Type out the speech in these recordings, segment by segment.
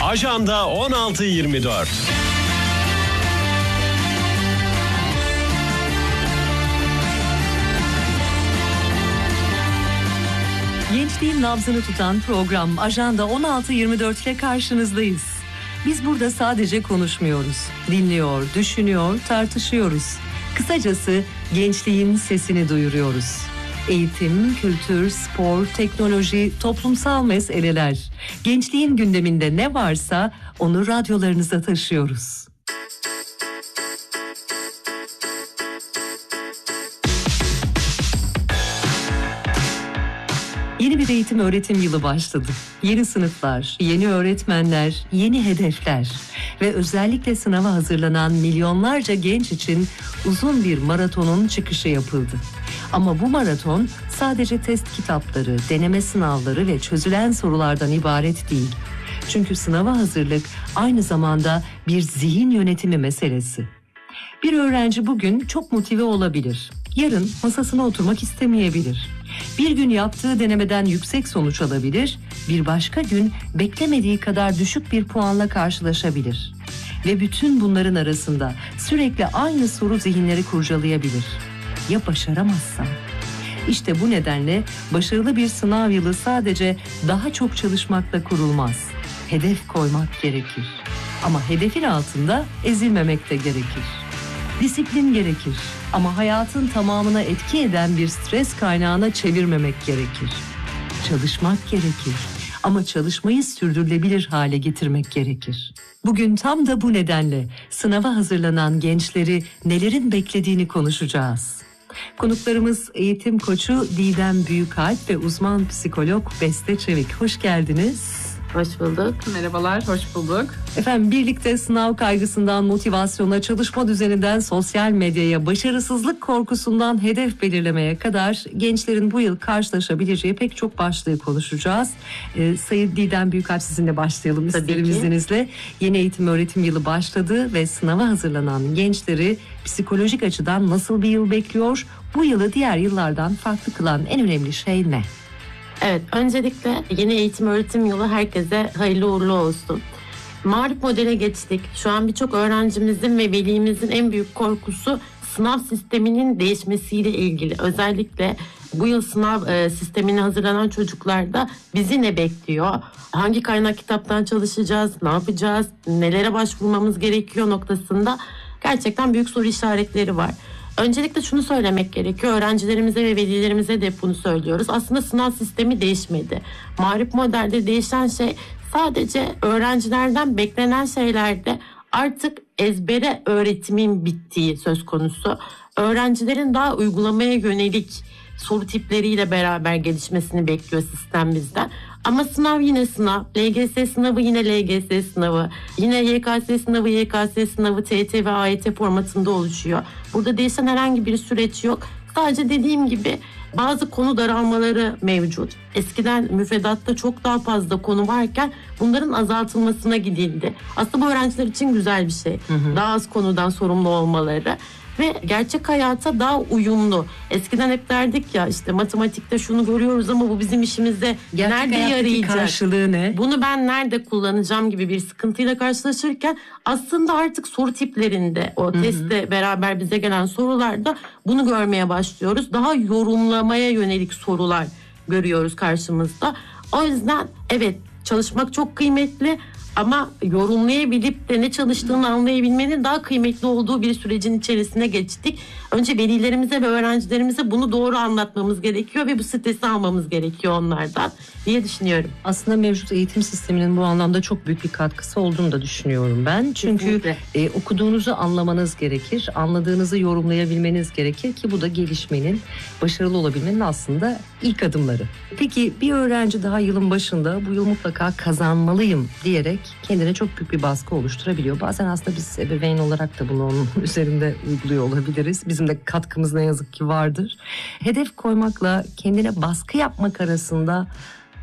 Ajanda 16-24. Gençliğin nabzını tutan program Ajanda 16-24 ile karşınızdayız. Biz burada sadece konuşmuyoruz, dinliyor, düşünüyor, tartışıyoruz. Kısacası gençliğin sesini duyuruyoruz. Eğitim, kültür, spor, teknoloji, toplumsal meseleler. Gençliğin gündeminde ne varsa onu radyolarınıza taşıyoruz. Yeni bir eğitim öğretim yılı başladı. Yeni sınıflar, yeni öğretmenler, yeni hedefler ve özellikle sınava hazırlanan milyonlarca genç için uzun bir maratonun çıkışı yapıldı. Ama bu maraton sadece test kitapları, deneme sınavları ve çözülen sorulardan ibaret değil. Çünkü sınava hazırlık aynı zamanda bir zihin yönetimi meselesi. Bir öğrenci bugün çok motive olabilir. Yarın masasına oturmak istemeyebilir. Bir gün yaptığı denemeden yüksek sonuç alabilir, bir başka gün beklemediği kadar düşük bir puanla karşılaşabilir. Ve bütün bunların arasında sürekli aynı soru zihinleri kurcalayabilir. Ya başaramazsam? İşte bu nedenle başarılı bir sınav yılı sadece daha çok çalışmakla kurulmaz. Hedef koymak gerekir. Ama hedefin altında ezilmemek de gerekir. Disiplin gerekir ama hayatın tamamına etki eden bir stres kaynağına çevirmemek gerekir. Çalışmak gerekir ama çalışmayı sürdürülebilir hale getirmek gerekir. Bugün tam da bu nedenle sınava hazırlanan gençleri nelerin beklediğini konuşacağız. Konuklarımız eğitim koçu Didem Büyükalp ve uzman psikolog Beste Çevik. Hoş geldiniz. Hoş bulduk. Merhabalar, hoş bulduk. Efendim birlikte sınav kaygısından motivasyona, çalışma düzeninden sosyal medyaya, başarısızlık korkusundan hedef belirlemeye kadar gençlerin bu yıl karşılaşabileceği pek çok başlığı konuşacağız. Sayın Didem Büyükalp sizinle başlayalım isterim izninizle. Yeni eğitim öğretim yılı başladı ve sınava hazırlanan gençleri psikolojik açıdan nasıl bir yıl bekliyor? Bu yılı diğer yıllardan farklı kılan en önemli şey ne? Evet, öncelikle yeni eğitim öğretim yılı herkese hayırlı uğurlu olsun. Mağlup modele geçtik. Şu an birçok öğrencimizin ve velimizin en büyük korkusu sınav sisteminin değişmesiyle ilgili. Özellikle bu yıl sınav sistemine hazırlanan çocuklarda bizi ne bekliyor? Hangi kaynak kitaptan çalışacağız? Ne yapacağız? Nelere başvurmamız gerekiyor noktasında gerçekten büyük soru işaretleri var. Öncelikle şunu söylemek gerekiyor. Öğrencilerimize ve velilerimize de bunu söylüyoruz. Aslında sınav sistemi değişmedi. Mağlup modelde değişen şey sadece öğrencilerden beklenen şeylerde artık ezbere öğretimin bittiği söz konusu. Öğrencilerin daha uygulamaya yönelik soru tipleriyle beraber gelişmesini bekliyor sistem bizden. Ama sınav yine sınav. LGS sınavı yine LGS sınavı. Yine YKS sınavı, YKS sınavı, TYT ve AYT formatında oluşuyor. Burada değişen herhangi bir süreç yok. Sadece dediğim gibi bazı konu daralmaları mevcut. Eskiden müfredatta çok daha fazla konu varken bunların azaltılmasına gidildi. Aslında bu öğrenciler için güzel bir şey. Daha az konudan sorumlu olmaları. Ve gerçek hayata daha uyumlu. Eskiden hep derdik ya işte matematikte şunu görüyoruz ama bu bizim işimizde gerçek nerede yarayacak? Karşılığı ne? Bunu ben nerede kullanacağım gibi bir sıkıntıyla karşılaşırken aslında artık soru tiplerinde o testte beraber bize gelen sorularda bunu görmeye başlıyoruz. Daha yorumlamaya yönelik sorular görüyoruz karşımızda. O yüzden evet çalışmak çok kıymetli. Ama yorumlayabilip de ne çalıştığını anlayabilmenin daha kıymetli olduğu bir sürecin içerisine geçtik. Önce velilerimize ve öğrencilerimize bunu doğru anlatmamız gerekiyor ve bu stresi almamız gerekiyor onlardan diye düşünüyorum. Aslında mevcut eğitim sisteminin bu anlamda çok büyük bir katkısı olduğunu da düşünüyorum ben. Çünkü okuduğunuzu anlamanız gerekir, anladığınızı yorumlayabilmeniz gerekir ki bu da gelişmenin, başarılı olabilmenin aslında ilk adımları. Peki bir öğrenci daha yılın başında bu yıl mutlaka kazanmalıyım diyerek kendine çok büyük bir baskı oluşturabiliyor. Bazen aslında biz ebeveyn olarak da bunu onun üzerinde uyguluyor olabiliriz. Bizim de katkımız ne yazık ki vardır. Hedef koymakla kendine baskı yapmak arasında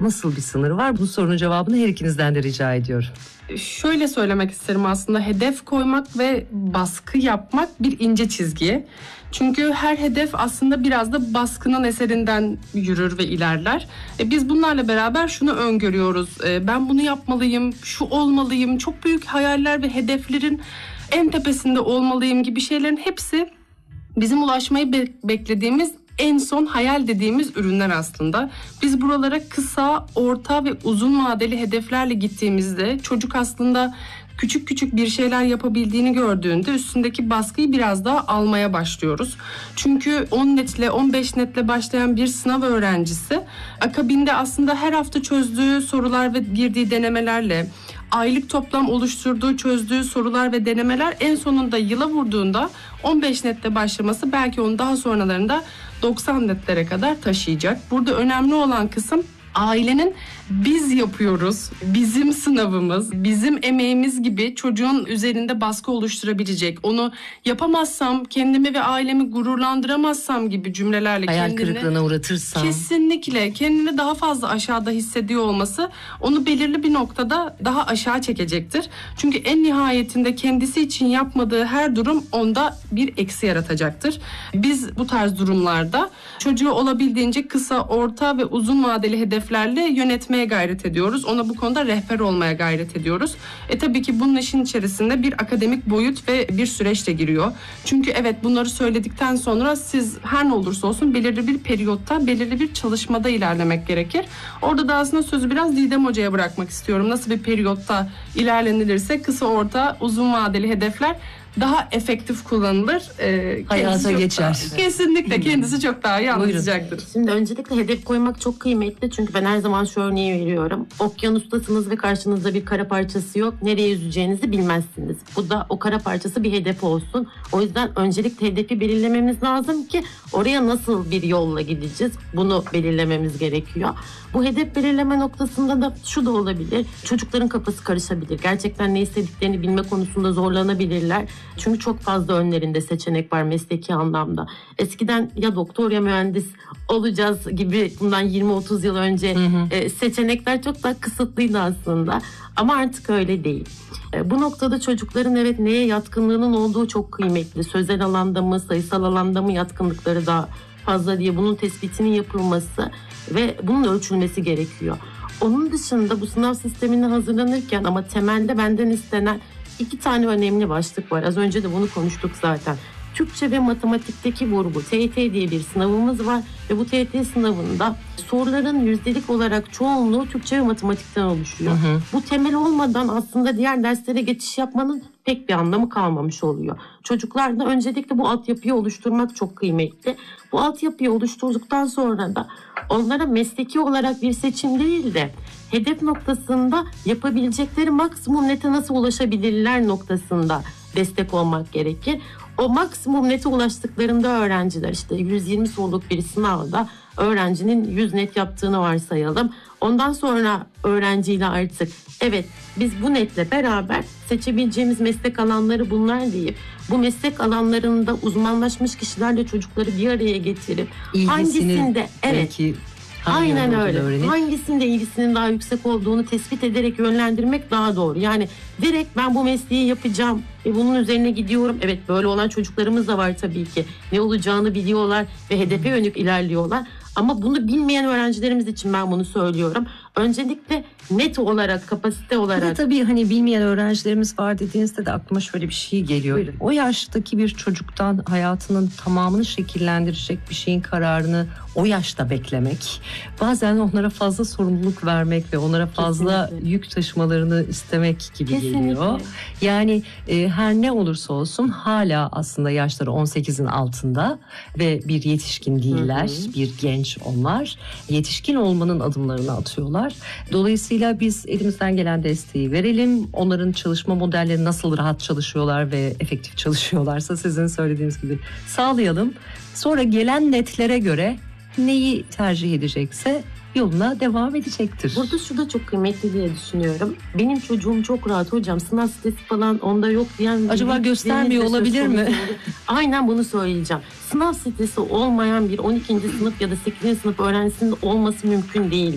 Nasıl bir sınır var? Bu sorunun cevabını her ikinizden de rica ediyorum. Şöyle söylemek isterim, aslında hedef koymak ve baskı yapmak bir ince çizgi. Çünkü her hedef aslında biraz da baskının eserinden yürür ve ilerler. Biz bunlarla beraber şunu öngörüyoruz. Ben bunu yapmalıyım, şu olmalıyım, çok büyük hayaller ve hedeflerin en tepesinde olmalıyım gibi şeylerin hepsi bizim ulaşmayı beklediğimiz en son hayal dediğimiz ürünler aslında. Biz buralara kısa, orta ve uzun vadeli hedeflerle gittiğimizde çocuk aslında küçük küçük bir şeyler yapabildiğini gördüğünde üstündeki baskıyı biraz daha almaya başlıyoruz. Çünkü 10 netle 15 netle başlayan bir sınav öğrencisi akabinde aslında her hafta çözdüğü sorular ve girdiği denemelerle, aylık toplam oluşturduğu, çözdüğü sorular ve denemeler en sonunda yıla vurduğunda 15 netle başlaması belki onu daha sonralarında 90 netlere kadar taşıyacak. Burada önemli olan kısım ailenin biz yapıyoruz, bizim sınavımız, bizim emeğimiz gibi çocuğun üzerinde baskı oluşturabilecek, onu yapamazsam, kendimi ve ailemi gururlandıramazsam gibi cümlelerle hayal kırıklığına uğratırsam. Kesinlikle kendini daha fazla aşağıda hissediyor olması onu belirli bir noktada daha aşağı çekecektir. Çünkü en nihayetinde kendisi için yapmadığı her durum onda bir eksi yaratacaktır. Biz bu tarz durumlarda çocuğu olabildiğince kısa, orta ve uzun vadeli hedeflerle yönetmeye gayret ediyoruz. Ona bu konuda rehber olmaya gayret ediyoruz. Tabii ki bunun işin içerisinde bir akademik boyut ve bir süreç de giriyor. Çünkü evet, bunları söyledikten sonra siz her ne olursa olsun belirli bir periyotta, belirli bir çalışmada ilerlemek gerekir. Orada da aslında sözü biraz Didem Hoca'ya bırakmak istiyorum. Nasıl bir periyotta ilerlenilirse kısa, orta, uzun vadeli hedefler daha efektif kullanılır. Hayata geçer. Kesinlikle kendisi çok daha iyi anlatacaktır. Şimdi öncelikle hedef koymak çok kıymetli. Çünkü ben her zaman şu örneği veriyorum. Okyanustasınız ve karşınızda bir kara parçası yok. Nereye yüzeceğinizi bilmezsiniz. Bu da o kara parçası bir hedef olsun. O yüzden öncelikle hedefi belirlememiz lazım ki oraya nasıl bir yolla gideceğiz, bunu belirlememiz gerekiyor. Bu hedef belirleme noktasında da şu da olabilir. Çocukların kafası karışabilir. Gerçekten ne istediklerini bilme konusunda zorlanabilirler. Çünkü çok fazla önlerinde seçenek var mesleki anlamda. Eskiden ya doktor ya mühendis olacağız gibi, bundan 20-30 yıl önce seçenekler çok daha kısıtlıydı aslında. Ama artık öyle değil. Bu noktada çocukların evet neye yatkınlığının olduğu çok kıymetli. Sözel alanda mı, sayısal alanda mı yatkınlıkları daha fazla diye bunun tespitinin yapılması ve bunun ölçülmesi gerekiyor. Onun dışında bu sınav sistemine hazırlanırken ama temelde benden istenen 2 tane önemli başlık var. Az önce de bunu konuştuk zaten. Türkçe ve matematikteki vurgu, TYT diye bir sınavımız var ve bu TYT sınavında soruların yüzdelik olarak çoğunluğu Türkçe ve matematikten oluşuyor. Bu temel olmadan aslında diğer derslere geçiş yapmanın pek bir anlamı kalmamış oluyor. Çocuklarda öncelikle bu altyapıyı oluşturmak çok kıymetli. Bu altyapıyı oluşturduktan sonra da onlara mesleki olarak bir seçim değil de hedef noktasında yapabilecekleri maksimum nete nasıl ulaşabilirler noktasında destek olmak gerekir. O maksimum nete ulaştıklarında öğrenciler işte 120 soruluk bir sınavda öğrencinin 100 net yaptığını varsayalım. Ondan sonra öğrenciyle artık evet biz bu netle beraber seçebileceğimiz meslek alanları bunlar deyip bu meslek alanlarında uzmanlaşmış kişilerle çocukları bir araya getirip hangisinde evet aynen öyle. Hangisinde ilgisinin daha yüksek olduğunu tespit ederek yönlendirmek daha doğru. Yani direkt ben bu mesleği yapacağım ve bunun üzerine gidiyorum. Evet, böyle olan çocuklarımız da var tabii ki. Ne olacağını biliyorlar ve hedefe yönelik ilerliyorlar. Ama bunu bilmeyen öğrencilerimiz için ben bunu söylüyorum. Öncelikle net olarak, kapasite olarak. Tabii hani bilmeyen öğrencilerimiz var dediğinizde de aklıma şöyle bir şey geliyor. Buyurun. O yaştaki bir çocuktan hayatının tamamını şekillendirecek bir şeyin kararını o yaşta beklemek, bazen onlara fazla sorumluluk vermek ve onlara fazla yük taşımalarını istemek gibi geliyor. Yani her ne olursa olsun hala aslında yaşları 18'in altında ve bir yetişkin değiller, bir genç onlar. Yetişkin olmanın adımlarını atıyorlar. Dolayısıyla biz elimizden gelen desteği verelim. Onların çalışma modelleri nasıl rahat çalışıyorlar ve efektif çalışıyorlarsa sizin söylediğiniz gibi sağlayalım. Sonra gelen netlere göre neyi tercih edecekse yoluna devam edecektir. Burada şu da çok kıymetli diye düşünüyorum. Benim çocuğum çok rahat hocam, sınav sitesi falan onda yok diyen... Acaba göstermiyor olabilir mi? Aynen bunu söyleyeceğim. Sınav sitesi olmayan bir 12. sınıf ya da 8. sınıf öğrencisinin olması mümkün değildi.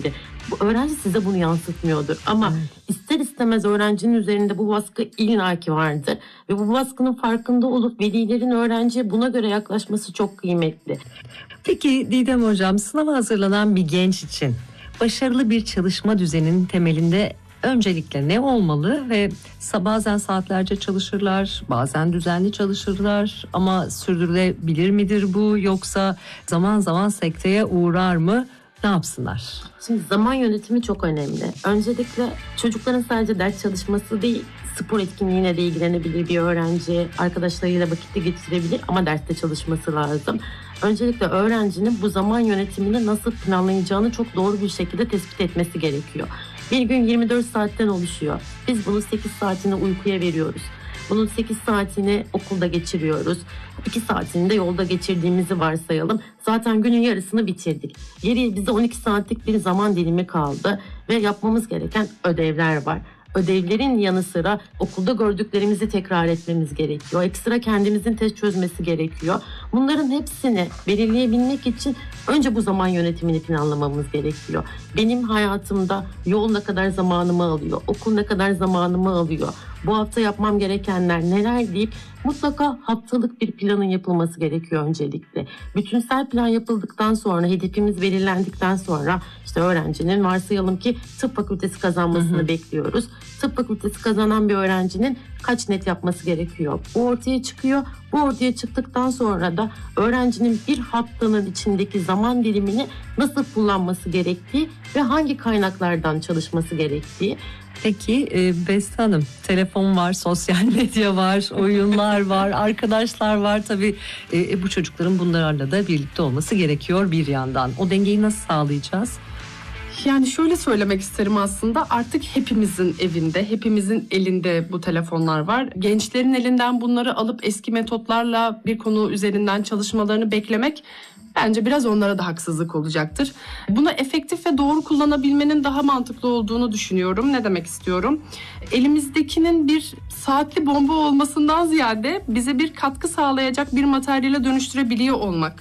Bu öğrenci size bunu yansıtmıyordur. Ama ister istemez öğrencinin üzerinde bu baskı illaki vardır. Ve bu baskının farkında olup velilerin öğrenciye buna göre yaklaşması çok kıymetli. Peki Didem Hocam, sınava hazırlanan bir genç için başarılı bir çalışma düzeninin temelinde öncelikle ne olmalı ve bazen saatlerce çalışırlar, bazen düzenli çalışırlar ama sürdürülebilir midir bu, yoksa zaman zaman sekteye uğrar mı? Ne yapsınlar? Şimdi zaman yönetimi çok önemli. Öncelikle çocukların sadece ders çalışması değil, spor etkinliğine de ilgilenebilir bir öğrenci, arkadaşlarıyla vakit de geçirebilir ama derste çalışması lazım. Öncelikle öğrencinin bu zaman yönetimini nasıl planlayacağını çok doğru bir şekilde tespit etmesi gerekiyor. Bir gün 24 saatten oluşuyor. Biz bunun 8 saatini uykuya veriyoruz. Bunun 8 saatini okulda geçiriyoruz. 2 saatini de yolda geçirdiğimizi varsayalım. Zaten günün yarısını bitirdik. Geriye bize 12 saatlik bir zaman dilimi kaldı ve yapmamız gereken ödevler var. Ödevlerin yanı sıra okulda gördüklerimizi tekrar etmemiz gerekiyor. Ekstra kendimizin test çözmesi gerekiyor. Bunların hepsini belirleyebilmek için önce bu zaman yönetimini planlamamız gerekiyor. Benim hayatımda yol ne kadar zamanımı alıyor, okul ne kadar zamanımı alıyor, bu hafta yapmam gerekenler neler deyip mutlaka haftalık bir planın yapılması gerekiyor öncelikle. Bütünsel plan yapıldıktan sonra, hedefimiz belirlendikten sonra işte öğrencinin varsayalım ki tıp fakültesi kazanmasını bekliyoruz. Tıp fakültesi kazanan bir öğrencinin kaç net yapması gerekiyor? Bu ortaya çıkıyor. Bu ortaya çıktıktan sonra da öğrencinin bir haftanın içindeki zaman dilimini nasıl kullanması gerektiği ve hangi kaynaklardan çalışması gerektiği. Peki Beste Hanım, telefon var, sosyal medya var, oyunlar var, arkadaşlar var. Tabii bu çocukların bunlarla da birlikte olması gerekiyor bir yandan. O dengeyi nasıl sağlayacağız? Yani şöyle söylemek isterim, aslında artık hepimizin evinde, hepimizin elinde bu telefonlar var. Gençlerin elinden bunları alıp eski metotlarla bir konu üzerinden çalışmalarını beklemek bence biraz onlara da haksızlık olacaktır. Bunu efektif ve doğru kullanabilmenin daha mantıklı olduğunu düşünüyorum. Ne demek istiyorum? Elimizdekinin bir saatli bomba olmasından ziyade bize bir katkı sağlayacak bir materyale dönüştürebiliyor olmak.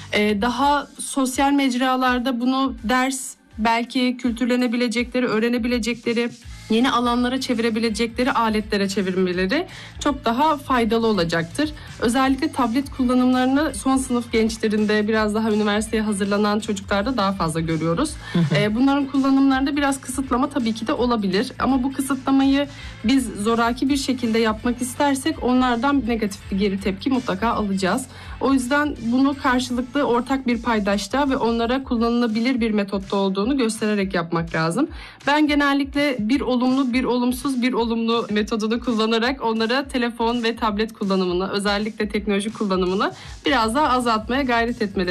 Daha sosyal mecralarda bunu ders, belki kültürlenebilecekleri, öğrenebilecekleri, yeni alanlara çevirebilecekleri aletlere çevirmeleri çok daha faydalı olacaktır. Özellikle tablet kullanımlarını son sınıf gençlerinde, biraz daha üniversiteye hazırlanan çocuklarda daha fazla görüyoruz. Bunların kullanımlarında biraz kısıtlama tabii ki de olabilir. Ama bu kısıtlamayı biz zoraki bir şekilde yapmak istersek onlardan negatif bir geri tepki mutlaka alacağız. O yüzden bunu karşılıklı ortak bir paydaşta ve onlara kullanılabilir bir metotta olduğunu göstererek yapmak lazım. Ben genellikle bir olumlu, bir olumsuz, bir olumlu metodunu kullanarak onlara telefon ve tablet kullanımını, özellikle teknoloji kullanımını biraz daha azaltmaya gayret etmeleri